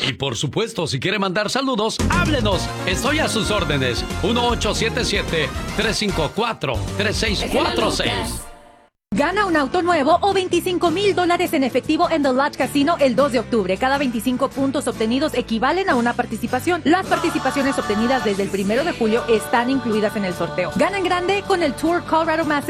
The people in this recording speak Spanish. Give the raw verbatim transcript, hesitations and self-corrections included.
Y por supuesto, si quiere mandar saludos, háblenos. Estoy a sus órdenes. uno ocho siete siete, tres cinco cuatro, tres seis cuatro seis. Gana un auto nuevo o veinticinco mil dólares en efectivo en The Lodge Casino el dos de octubre. Cada veinticinco puntos obtenidos equivalen a una participación. Las participaciones obtenidas desde el primero de julio están incluidas en el sorteo. Gana en grande con el Tour Colorado Masters